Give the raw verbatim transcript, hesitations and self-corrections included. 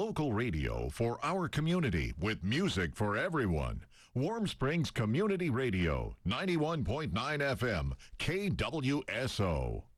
Local radio for our community with music for everyone. Warm Springs Community Radio, ninety-one point nine F M, K W S O.